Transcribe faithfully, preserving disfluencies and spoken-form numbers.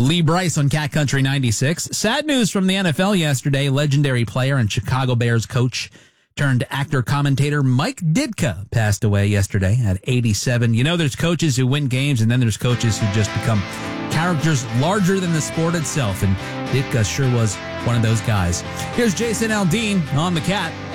Lee Bryce on Cat Country ninety-six. Sad news from the N F L yesterday. Legendary player and Chicago Bears coach turned actor commentator Mike Ditka passed away yesterday at eighty-seven. You know, there's coaches who win games, and then there's coaches who just become characters larger than the sport itself, and Ditka sure was one of those guys. Here's Jason Aldean on the Cat.